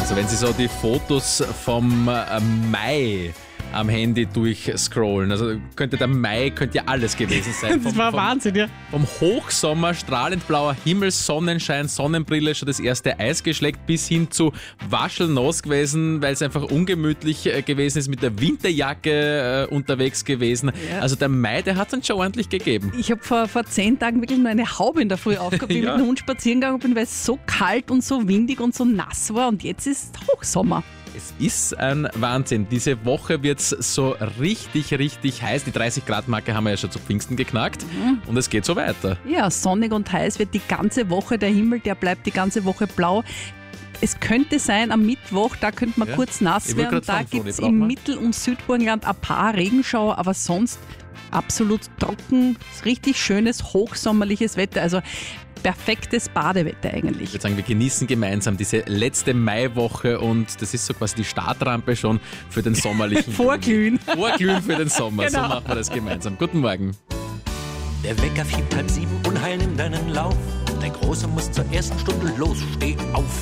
Also wenn Sie so die Fotos vom Mai am Handy durchscrollen, also könnte ja alles gewesen sein. Das war Wahnsinn, ja. Vom Hochsommer, strahlend blauer Himmel, Sonnenschein, Sonnenbrille, schon das erste Eis geschleckt, bis hin zu waschelnass gewesen, weil es einfach ungemütlich gewesen ist, mit der Winterjacke unterwegs gewesen. Ja. Also der Mai, der hat es uns schon ordentlich gegeben. Ich habe vor 10 Tagen wirklich nur eine Haube in der Früh aufgehabt, wie ich mit dem Hund spazieren gegangen bin, weil es so kalt und so windig und so nass war, und jetzt ist Hochsommer. Es ist ein Wahnsinn. Diese Woche wird es so richtig heiß. Die 30-Grad-Marke haben wir ja schon zu Pfingsten geknackt. Und es geht so weiter. Ja, sonnig und heiß wird die ganze Woche. Der Himmel, der bleibt die ganze Woche blau. Es könnte sein, am Mittwoch, da könnte man kurz nass werden. Da gibt es im Mittel- und Südburgenland ein paar Regenschauer, aber sonst absolut trocken, richtig schönes, hochsommerliches Wetter. Also perfektes Badewetter eigentlich. Ich würde sagen, wir genießen gemeinsam diese letzte Maiwoche, und das ist so quasi die Startrampe schon für den sommerlichen Vorglühen. Vorglühen für den Sommer, Genau. So machen wir das gemeinsam. Guten Morgen. Der Wecker fiebt 6:30 und heil nimmt deinen Lauf. Der Große muss zur ersten Stunde los, steh auf.